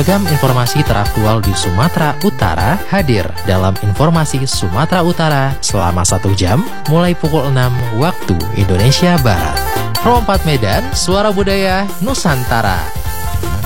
Beragam informasi teraktual di Sumatera Utara hadir dalam Informasi Sumatera Utara selama 1 jam mulai pukul 6 waktu Indonesia Barat. Pro 4 Medan, Suara Budaya Nusantara.